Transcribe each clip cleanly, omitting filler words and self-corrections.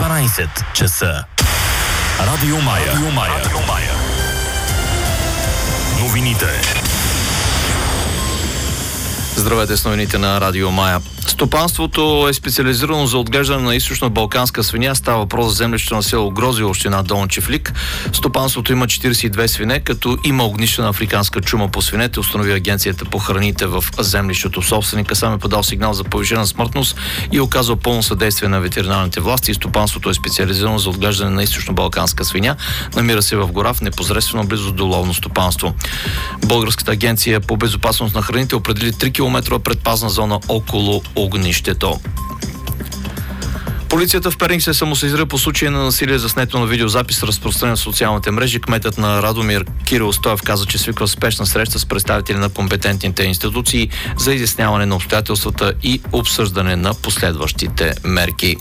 12 часа. Радио Мая. Новините. Здравейте с новините на Радио Мая. Стопанството е специализирано за отглеждане на източно-балканска свиня. Става въпрос за землището на село Грози, община Долни Чифлик. Стопанството има 42 свине, като има огнищена африканска чума по свинете, установи Агенцията по храните в землището. Собственика сам е подал сигнал за повишена смъртност и оказал пълно съдействие на ветеринарните власти. Стопанството е специализирано за отглеждане на източно-балканска свиня. Намира се в гора в непосредствено близост до ловно стопанство. Българската агенция по безопасност на храните определи 3 км предпазна зона около огнището. Полицията в Перник се самосезира по случая на насилие, заснето на видеозапис, разпространен в социалните мрежи. Кметът на Радомир Кирил Стоев каза, че свиква спешна среща с представители на компетентните институции за изясняване на обстоятелствата и обсъждане на последващите мерки.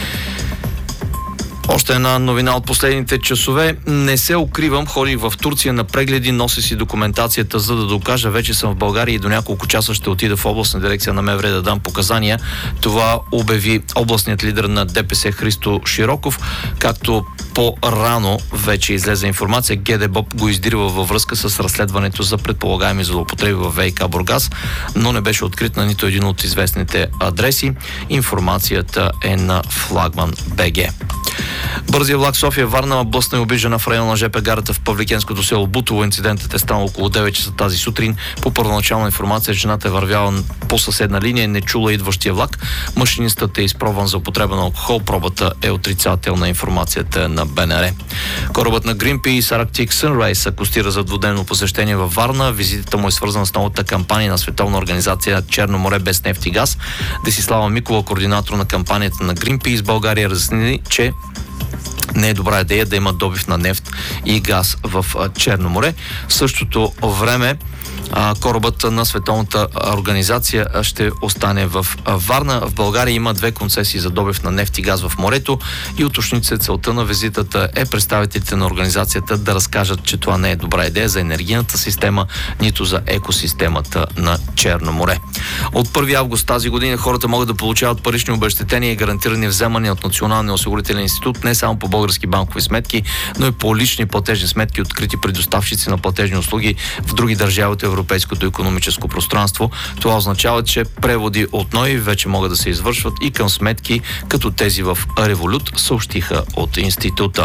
Още една новина от последните часове. Не се укривам, ходих в Турция на прегледи, нося си документацията, за да докажа, вече съм в България и до няколко часа ще отида в областна дирекция на МВР да дам показания. Това обяви областният лидер на ДПС Христо Широков, както по-рано вече излезе информация. ГДБОП го издирва във връзка с разследването за предполагаеми злоупотреби в ВиК Бургас, но не беше открит на нито един от известните адреси. Информацията е на Флагман БГ. Бързия влак София-Варна блъсна и обижена в района на ЖП гарата в павликенското село Бутово. Инцидентът е станал около 9 часа тази сутрин. По първоначална информация, жената е вървяла по съседна линия, не чула идващия влак. Машинистът е изпробван за употреба на алкохол. Пробата е отрицателна, информацията на БНР. Корабът на Greenpeace Arctic Sunrise акостира за двудневно посещение във Варна. Визитата му е свързана с новата кампания на Световна организация Черно море без нефт и газ. Десислава Микова, координатор на кампанията на Greenpeace България, разясни, че не е добра идея да има добив на нефт и газ в Черно море. В същото време корабът на Световната организация ще остане в Варна. В България има 2 концесии за добив на нефт и газ в морето и уточни се, целта на визитата е представителите на организацията да разкажат, че това не е добра идея за енергийната система, нито за екосистемата на Черно море. От 1 август тази година хората могат да получават парични обезщетения и гарантирани вземания от Националния осигурителен институт не само по български банкови сметки, но и по лични платежни сметки, открити при доставчици на платежни услуги в други държави от Европейското икономическо пространство. Това означава, че преводи от НОИ вече могат да се извършват и към сметки като тези в Револют, съобщиха от института.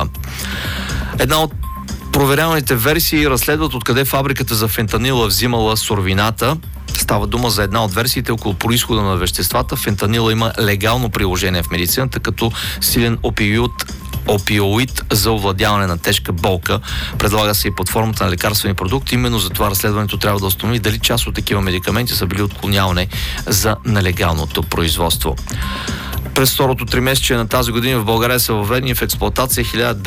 Една от проверяваните версии разследват откъде фабриката за фентанила взимала суровината. Става дума за една от версиите около произхода на веществата. Фентанила има легално приложение в медицината като силен опиоид за овладяване на тежка болка. Предлага се и под формата на лекарствени продукти. Именно за това разследването трябва да установи дали част от такива медикаменти са били отклонявани за нелегалното производство. През второто тримесечие на тази година в България са въведени в експлоатация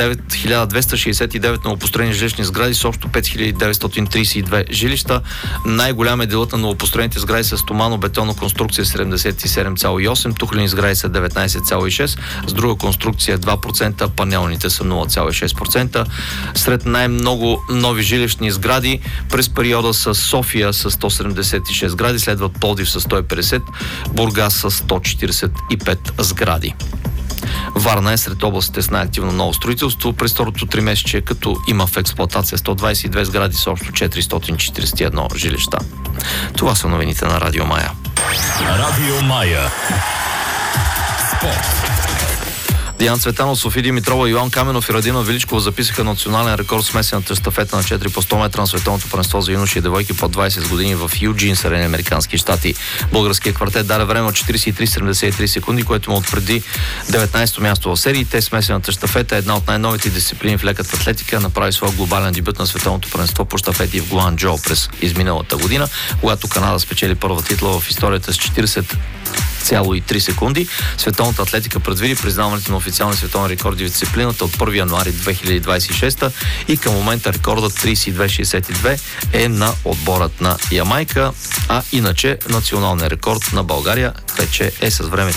1269 новопостроени жилищни сгради с общо 5932 жилища. Най-голям е делът на новопостроените сгради с стомано-бетонна конструкция 77,8%, тухлени сгради са 19,6%, с друга конструкция 2%, панелните са 0,6%. Сред най-много нови жилищни сгради през периода с София с 176 сгради, следват Пловдив с 150, Бургас с 145 сгради. Варна е сред областите с най-активно ново строителство през второто тримесечие, като има в експлоатация 122 сгради с общо 441 жилища. Това са новините на Радио Мая. Радио Мая. Спорт. Диан Цветанов, София Димитрова, Йоан Каменов и Радина Величкова записаха национален рекорд в смесената щафета на 4 по 100 метра на световното първенство за юноши и девойки под 20 години в Юджин, Съединени американски щати. Българският квартет даде време от 43,73 секунди, което му отпреди 19-то място в сериите. Смесената щафета е една от най-новите дисциплини в леката атлетика. Направи своя глобален дебют на световното първенство по щафети в Гуанчжоу през изминалата година, когато Канада спечели първа титла в историята с 40,3 секунди. Световната атлетика предвиди признаването на официални световни рекорди в дисциплината от 1 януари 2026 и към момента рекордът 32,62 е на отборът на Ямайка, а иначе националният рекорд на България вече е с време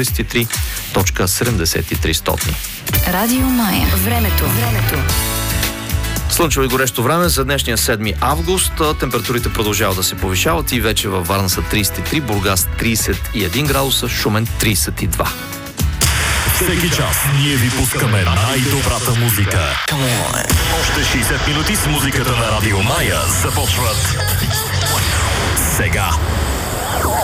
43,73. Радио Мая. Времето. Слънчево и горещо време за днешния 7 август. Температурите продължават да се повишават и вече във Варна са 33, Бургас 31 градуса, Шумен 32. Всеки час ние ви пускаме най-добрата музика. Още 60 минути с музиката на Радио Мая започват сега.